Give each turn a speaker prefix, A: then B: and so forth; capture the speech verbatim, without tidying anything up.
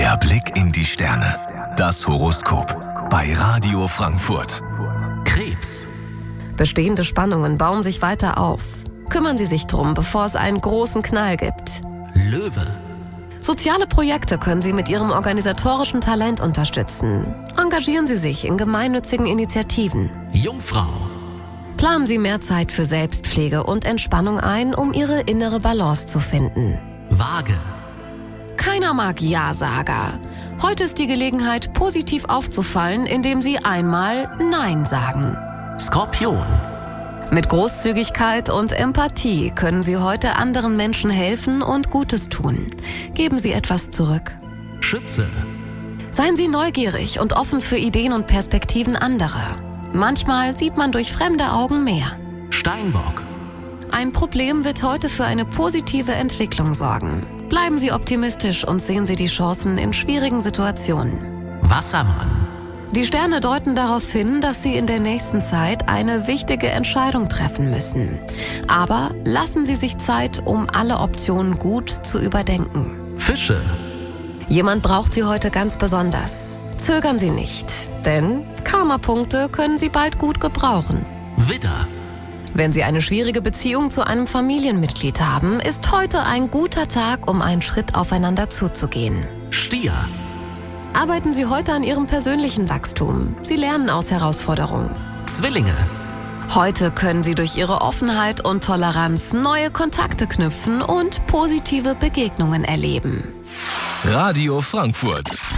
A: Der Blick in die Sterne. Das Horoskop bei Radio Frankfurt. Krebs.
B: Bestehende Spannungen bauen sich weiter auf. Kümmern Sie sich drum, bevor es einen großen Knall gibt.
A: Löwe.
B: Soziale Projekte können Sie mit Ihrem organisatorischen Talent unterstützen. Engagieren Sie sich in gemeinnützigen Initiativen.
A: Jungfrau.
B: Planen Sie mehr Zeit für Selbstpflege und Entspannung ein, um Ihre innere Balance zu finden.
A: Waage.
B: Keiner mag Ja-Sager. Heute ist die Gelegenheit, positiv aufzufallen, indem Sie einmal Nein sagen.
A: Skorpion.
B: Mit Großzügigkeit und Empathie können Sie heute anderen Menschen helfen und Gutes tun. Geben Sie etwas zurück.
A: Schütze.
B: Seien Sie neugierig und offen für Ideen und Perspektiven anderer. Manchmal sieht man durch fremde Augen mehr.
A: Steinbock.
B: Ein Problem wird heute für eine positive Entwicklung sorgen. Bleiben Sie optimistisch und sehen Sie die Chancen in schwierigen Situationen.
A: Wassermann.
B: Die Sterne deuten darauf hin, dass Sie in der nächsten Zeit eine wichtige Entscheidung treffen müssen. Aber lassen Sie sich Zeit, um alle Optionen gut zu überdenken.
A: Fische.
B: Jemand braucht Sie heute ganz besonders. Zögern Sie nicht, denn Karma-Punkte können Sie bald gut gebrauchen.
A: Widder.
B: Wenn Sie eine schwierige Beziehung zu einem Familienmitglied haben, ist heute ein guter Tag, um einen Schritt aufeinander zuzugehen.
A: Stier.
B: Arbeiten Sie heute an Ihrem persönlichen Wachstum. Sie lernen aus Herausforderungen.
A: Zwillinge.
B: Heute können Sie durch Ihre Offenheit und Toleranz neue Kontakte knüpfen und positive Begegnungen erleben.
A: Radio Frankfurt.